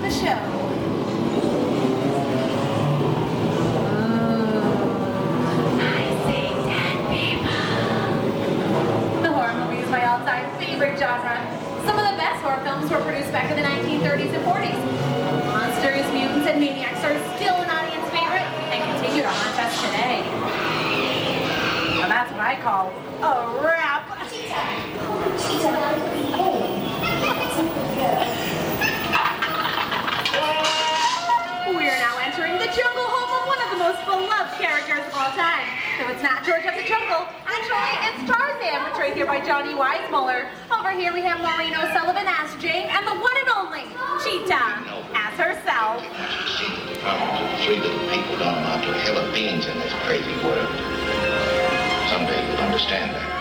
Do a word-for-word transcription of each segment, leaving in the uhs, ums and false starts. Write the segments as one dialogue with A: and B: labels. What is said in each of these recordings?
A: the show. Favorite genre. Some of the best horror films were produced back in the nineteen thirties and forties. Monsters, mutants, and maniacs are still an audience favorite and continue to haunt us today. And that's what I call a wrap. We're now entering the jungle, home of one of the most beloved characters of all time. So it's not George of the Jungle. Actually, it's Tarzan, portrayed here by Johnny Weissmuller. Over here we have Maureen O'Sullivan as Jane, and the one and only Cheetah as herself.
B: Three little people don't amount to a hell of beings in this crazy world. Someday you'll understand that.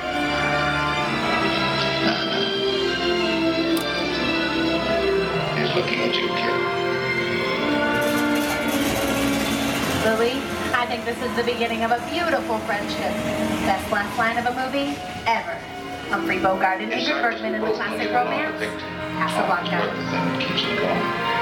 B: No, no. He's looking at you, kid.
A: Lily, I think this is the beginning of a beautiful friendship. Best last line of a movie ever. Humphrey Bogart and Ingrid Bergman in the classic romance, Casablanca.
B: The thing that keeps them going.